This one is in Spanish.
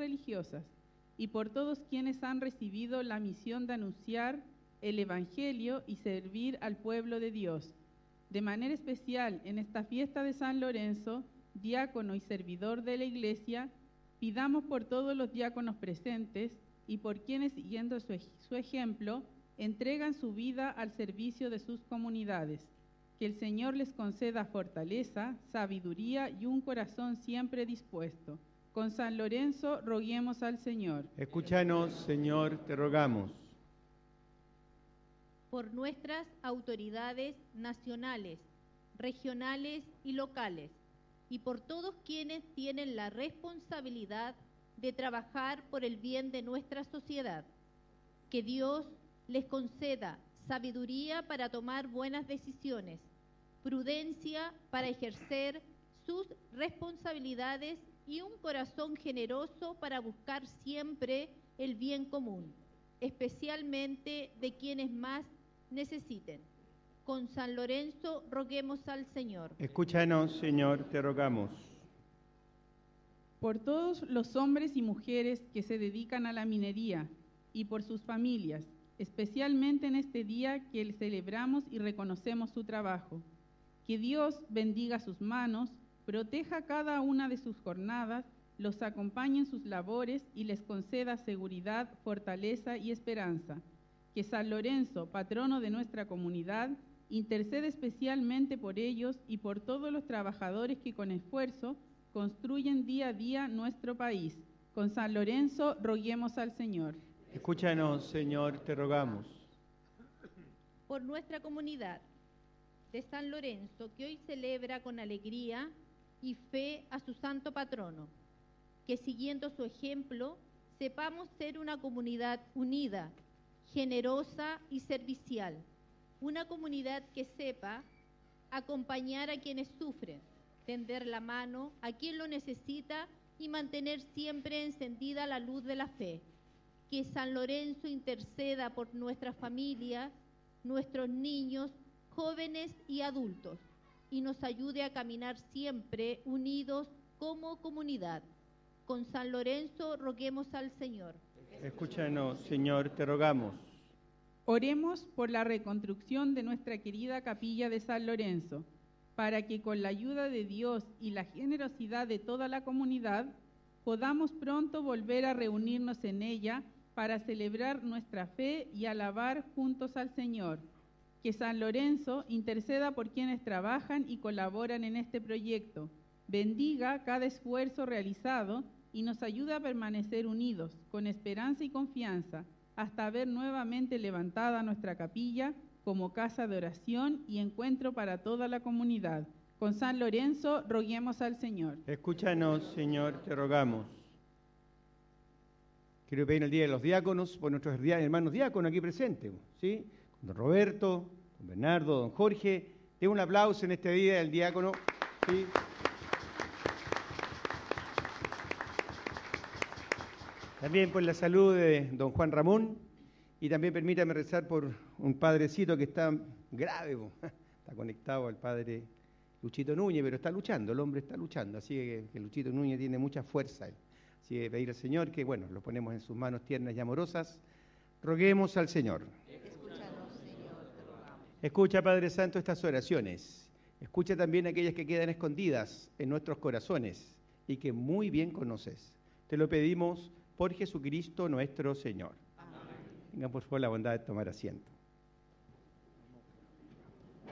religiosas, y por todos quienes han recibido la misión de anunciar el Evangelio y servir al pueblo de Dios. De manera especial, en esta fiesta de San Lorenzo, diácono y servidor de la Iglesia, pidamos por todos los diáconos presentes y por quienes, siguiendo su ejemplo, entregan su vida al servicio de sus comunidades. Que el Señor les conceda fortaleza, sabiduría y un corazón siempre dispuesto. Con San Lorenzo roguemos al Señor. Escúchanos, Señor, te rogamos. Por nuestras autoridades nacionales, regionales y locales, y por todos quienes tienen la responsabilidad de trabajar por el bien de nuestra sociedad. Que Dios les conceda sabiduría para tomar buenas decisiones, prudencia para ejercer sus responsabilidades y un corazón generoso para buscar siempre el bien común, especialmente de quienes más necesiten. Con San Lorenzo roguemos al Señor. Escúchanos, Señor, te rogamos. Por todos los hombres y mujeres que se dedican a la minería y por sus familias, especialmente en este día que celebramos y reconocemos su trabajo. Que Dios bendiga sus manos, proteja cada una de sus jornadas, los acompañe en sus labores y les conceda seguridad, fortaleza y esperanza. Que San Lorenzo, patrono de nuestra comunidad, intercede especialmente por ellos y por todos los trabajadores que con esfuerzo construyen día a día nuestro país. Con San Lorenzo roguemos al Señor. Escúchanos, Señor, te rogamos. Por nuestra comunidad de San Lorenzo, que hoy celebra con alegría y fe a su santo patrono, que siguiendo su ejemplo, sepamos ser una comunidad unida, generosa y servicial, una comunidad que sepa acompañar a quienes sufren, tender la mano a quien lo necesita y mantener siempre encendida la luz de la fe. Que San Lorenzo interceda por nuestras familias, nuestros niños, jóvenes y adultos, y nos ayude a caminar siempre unidos como comunidad. Con San Lorenzo roguemos al Señor. Escúchanos, Señor, te rogamos. Oremos por la reconstrucción de nuestra querida capilla de San Lorenzo, para que con la ayuda de Dios y la generosidad de toda la comunidad, podamos pronto volver a reunirnos en ella para celebrar nuestra fe y alabar juntos al Señor. Que San Lorenzo interceda por quienes trabajan y colaboran en este proyecto, bendiga cada esfuerzo realizado y nos ayude a permanecer unidos, con esperanza y confianza, hasta ver nuevamente levantada nuestra capilla como casa de oración y encuentro para toda la comunidad. Con San Lorenzo roguemos al Señor. Escúchanos, Señor, te rogamos. Quiero pedir el día de los diáconos por nuestros hermanos diáconos aquí presentes, ¿sí? Don Roberto, don Bernardo, don Jorge. Den un aplauso en este día del diácono, ¿sí? También por la salud de don Juan Ramón. Y también permítame rezar por un padrecito que está grave, está conectado al padre Luchito Núñez, pero está luchando, el hombre está luchando, así que Luchito Núñez tiene mucha fuerza. Así que pedir al Señor que, bueno, lo ponemos en sus manos tiernas y amorosas. Roguemos al Señor. Escúchanos, Señor, te rogamos. Escucha, Padre Santo, estas oraciones. Escucha también aquellas que quedan escondidas en nuestros corazones y que muy bien conoces. Te lo pedimos por Jesucristo nuestro Señor. Tengan por favor la bondad de tomar asiento.